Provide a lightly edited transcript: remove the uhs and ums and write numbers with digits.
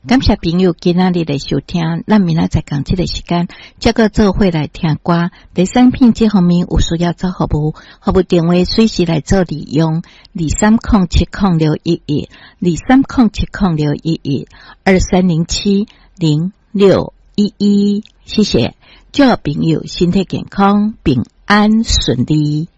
感谢朋友今仔日的收听，咱明仔载讲这个时间，这个做伙来听歌。在产品这方面有需要做服务电话随时来做利用，2307061123070611，谢谢。祝朋友身体健康，平安顺利。